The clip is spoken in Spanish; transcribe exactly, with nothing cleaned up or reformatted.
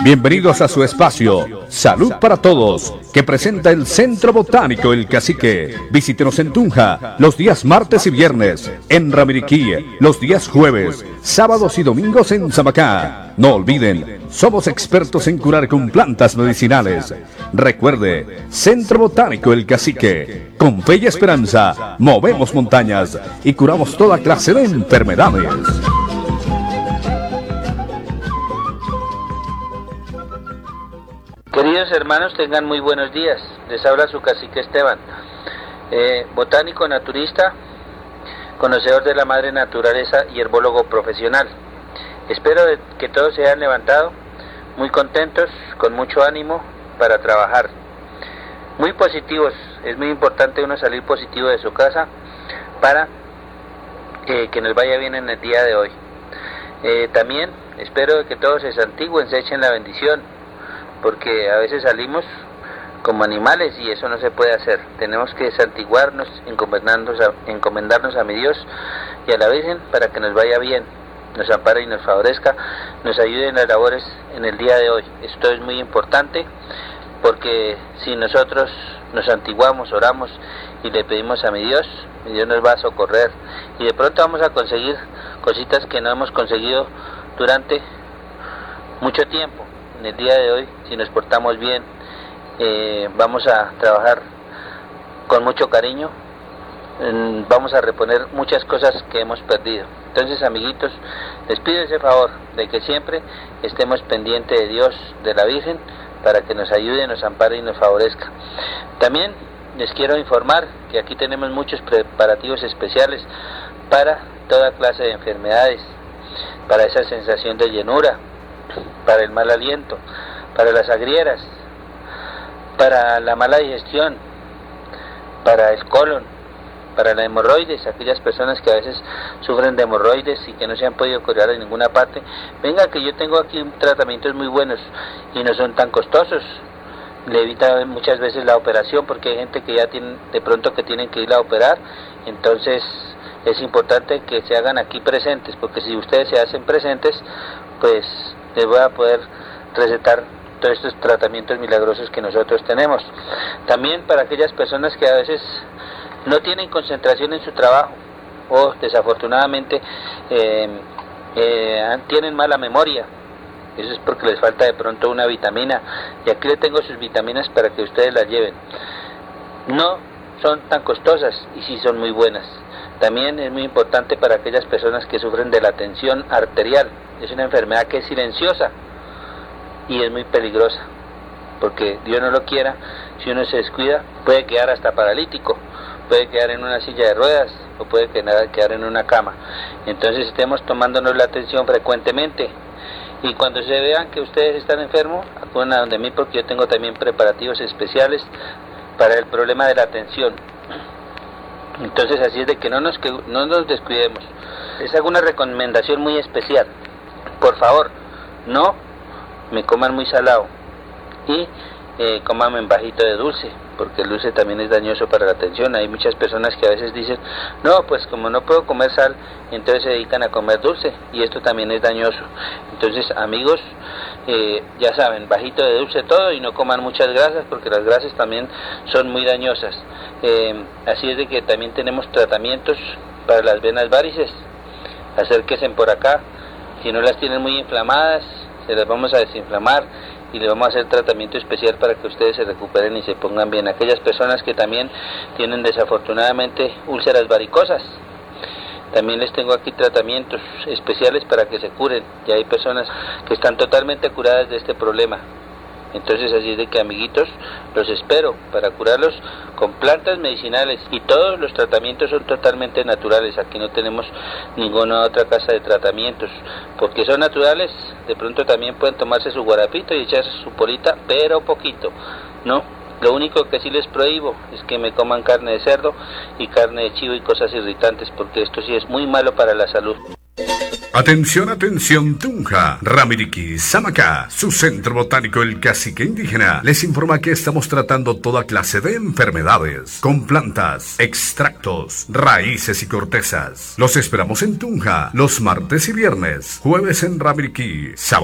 Bienvenidos a su espacio Salud para Todos, que presenta el Centro Botánico El Cacique. Visítenos en Tunja los días martes y viernes, en Ramiriquí los días jueves, sábados y domingos en Samacá. No olviden, somos expertos en curar con plantas medicinales. Recuerde, Centro Botánico El Cacique. Con fe y esperanza, movemos montañas y curamos toda clase de enfermedades. Queridos hermanos, tengan muy buenos días. Les habla su cacique Esteban, eh, botánico, naturista, conocedor de la madre naturaleza y herbólogo profesional. Espero de que todos se hayan levantado muy contentos, con mucho ánimo para trabajar. Muy positivos, es muy importante uno salir positivo de su casa para eh, que nos vaya bien en el día de hoy. Eh, también espero que todos se santigüen, se echen la bendición, porque a veces salimos como animales y eso no se puede hacer. Tenemos que santiguarnos, encomendarnos a, encomendarnos a mi Dios y a la Virgen para que nos vaya bien, nos ampare y nos favorezca, nos ayude en las labores en el día de hoy. Esto es muy importante, porque si nosotros nos santiguamos, oramos y le pedimos a mi Dios, mi Dios nos va a socorrer y de pronto vamos a conseguir cositas que no hemos conseguido durante mucho tiempo. En el día de hoy, si nos portamos bien, eh, vamos a trabajar con mucho cariño, eh, vamos a reponer muchas cosas que hemos perdido. Entonces, amiguitos, les pido ese favor de que siempre estemos pendientes de Dios, de la Virgen, para que nos ayude, nos ampare y nos favorezca. También les quiero informar que aquí tenemos muchos preparativos especiales para toda clase de enfermedades, para esa sensación de llenura, para el mal aliento, para las agrieras, para la mala digestión, para el colon, para la hemorroides, aquellas personas que a veces sufren de hemorroides y que no se han podido curar en ninguna parte. Venga, que yo tengo aquí tratamientos muy buenos y no son tan costosos. Le evita muchas veces la operación, porque hay gente que ya tiene, de pronto que tienen que ir a operar. Entonces es importante que se hagan aquí presentes, porque si ustedes se hacen presentes, pues les voy a poder recetar todos estos tratamientos milagrosos que nosotros tenemos. También para aquellas personas que a veces no tienen concentración en su trabajo o desafortunadamente eh, eh, tienen mala memoria. Eso es porque les falta de pronto una vitamina, y aquí le tengo sus vitaminas para que ustedes las lleven. No son tan costosas y sí son muy buenas. También es muy importante para aquellas personas que sufren de la tensión arterial. Es una enfermedad que es silenciosa y es muy peligrosa, porque Dios no lo quiera, si uno se descuida puede quedar hasta paralítico, puede quedar en una silla de ruedas o puede quedar en una cama. Entonces estemos tomándonos la atención frecuentemente, y cuando se vean que ustedes están enfermos, acudan a donde mí, porque yo tengo también preparativos especiales para el problema de la tensión. Entonces así es de que no nos, que no nos descuidemos. Les hago una recomendación muy especial. Por favor, no me coman muy salado y eh, coman en bajito de dulce, porque el dulce también es dañoso para la tensión. Hay muchas personas que a veces dicen, no, pues como no puedo comer sal, entonces se dedican a comer dulce, y esto también es dañoso. Entonces, amigos, eh, ya saben, bajito de dulce todo, y no coman muchas grasas, porque las grasas también son muy dañosas. Eh, así es de que también tenemos tratamientos para las venas varices. Acérquense por acá. Si no las tienen muy inflamadas, se las vamos a desinflamar y les vamos a hacer tratamiento especial para que ustedes se recuperen y se pongan bien. Aquellas personas que también tienen desafortunadamente úlceras varicosas, también les tengo aquí tratamientos especiales para que se curen. Ya hay personas que están totalmente curadas de este problema. Entonces así es de que, amiguitos, los espero para curarlos con plantas medicinales, y todos los tratamientos son totalmente naturales. Aquí no tenemos ninguna otra casa de tratamientos, porque son naturales. De pronto también pueden tomarse su guarapito y echarse su polita, pero poquito, ¿no? Lo único que sí les prohíbo es que me coman carne de cerdo y carne de chivo y cosas irritantes, porque esto sí es muy malo para la salud. Atención, atención, Tunja, Ramiriquí, Samacá, su centro botánico El Cacique Indígena les informa que estamos tratando toda clase de enfermedades con plantas, extractos, raíces y cortezas. Los esperamos en Tunja los martes y viernes, jueves en Ramiriquí, sábado